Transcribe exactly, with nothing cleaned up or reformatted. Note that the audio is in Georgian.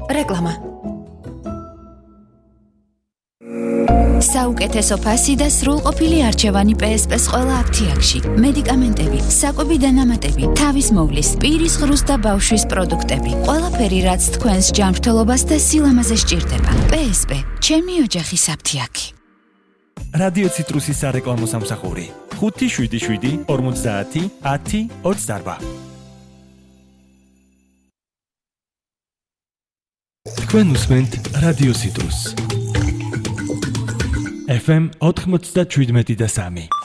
რეკლამა. საუკეთესო ფასი და სრულყოფილი არჩევანი პე ეს პე-ს ყველა აფთიაქში. მედიკამენტები, საკვები დანამატები, თავის მოვლის, პირის ღრუს და ბავშვის პროდუქტები. ყველაფერი, რაც თქვენს ჯანმრთელობას და სილამაზეს სჭირდება. პე ეს პე, ჩემი ოჯახის აფთიაქი. რადიო ციტრუსის სარეკლამო სამსახური. ხუთი შვიდი შვიდი ორმოცდაათი ათი ოცდაარბა. თქვენ უსმენთ რადიო ციტრუს. ეფ ემ ოთხმოცდაშვიდმეტი და სამი.